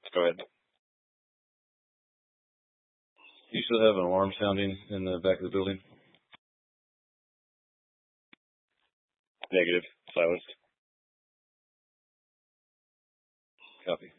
Go ahead. You still have an alarm sounding in the back of the building? Negative. Silenced. Copy.